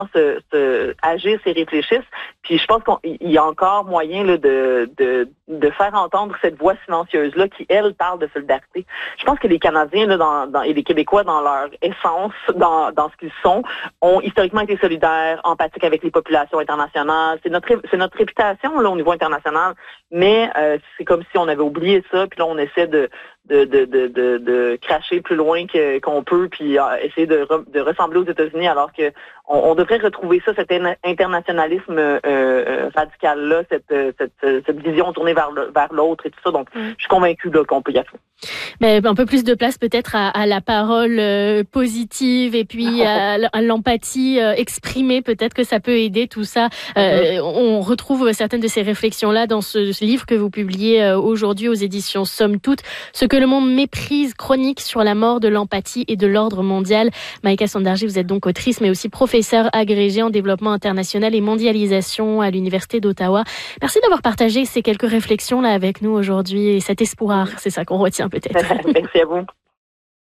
agissent et réfléchissent. Puis je pense qu'il y a encore moyen là, de faire entendre cette voix silencieuse-là qui, elle, parle de solidarité. Je pense que les Canadiens là, et les Québécois, dans leur essence, dans ce qu'ils sont, ont historiquement été solidaires, empathiques avec les populations internationales. C'est notre réputation là, au niveau international, mais c'est comme si on avait oublié ça, puis là, on essaie de cracher plus loin qu'on peut, puis essayer de ressembler aux États-Unis, alors que on devrait retrouver ça, cet internationalisme radical-là, cette vision tournée vers l'autre et tout ça. Donc, je suis convaincue là, qu'on peut y aller. Mais un peu plus de place peut-être à la parole positive et puis à l'empathie exprimée, peut-être que ça peut aider tout ça. On retrouve certaines de ces réflexions-là dans ce livre que vous publiez aujourd'hui aux éditions Somme Toute, Ce que le monde méprise, chronique sur la mort de l'empathie et de l'ordre mondial. Maïka Sandarji, vous êtes donc autrice mais aussi professeure agrégée en développement international et mondialisation à l'Université d'Ottawa. Merci d'avoir partagé ces quelques réflexions là avec nous aujourd'hui et cet espoir, c'est ça qu'on retient peut-être. Merci à vous.